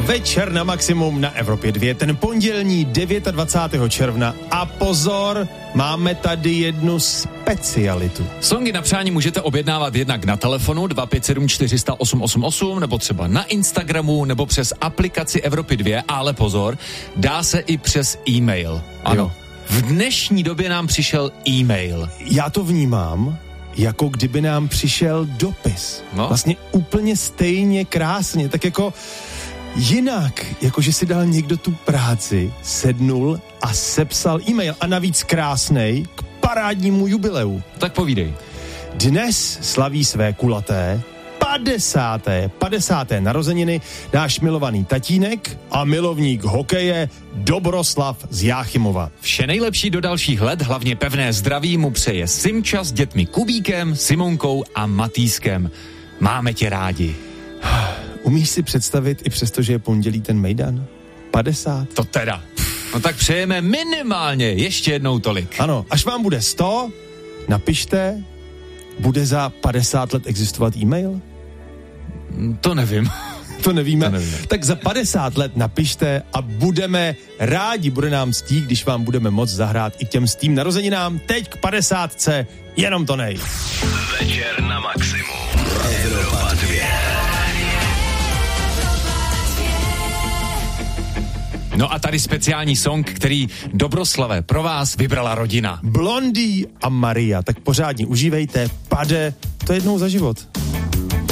Večer na maximum na Evropě 2, ten pondělní 29. června. A pozor, máme tady jednu specialitu. Songy na přání můžete objednávat jednak na telefonu 257 400 888 nebo třeba na Instagramu nebo přes aplikaci Evropy 2, ale pozor, dá se i přes e-mail. Ano. Jo. V dnešní době nám přišel e-mail. Já to vnímám, jako kdyby nám přišel dopis. No. Vlastně úplně stejně krásně, tak jako jinak, jako že si dal někdo tu práci, sednul a sepsal e-mail a navíc krásnej k parádnímu jubileu. Tak povídej. Dnes slaví své kulaté 50. narozeniny náš milovaný tatínek a milovník hokeje Dobroslav z Jáchymova. Vše nejlepší do dalších let, hlavně pevné zdraví mu přeje Simča s dětmi Kubíkem, Simonkou a Matýskem. Máme tě rádi. Umíš si představit i přesto, že je pondělí ten mejdan? 50? To teda. No tak přejeme minimálně ještě jednou tolik. Ano, až vám bude 100, napište, bude za 50 let existovat e-mail? To nevím. To nevíme. To nevíme. Tak za 50 let napište a budeme rádi, bude nám ctí, když vám budeme moct zahrát i těm s tím narozeninám. Teď k 50. jenom to nej. Večer na maximum. Evropa 2. No a tady speciální song, který Dobroslave pro vás vybrala rodina. Blondie a Maria, tak pořádně užívejte, pade, to jednou za život.